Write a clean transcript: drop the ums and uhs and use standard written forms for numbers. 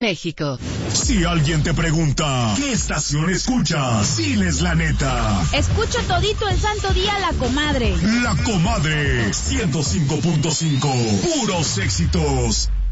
México. Si alguien te pregunta, ¿qué estación escuchas? Diles la neta. Escucho todito el santo día La Comadre. La Comadre, 105.5. Puros éxitos.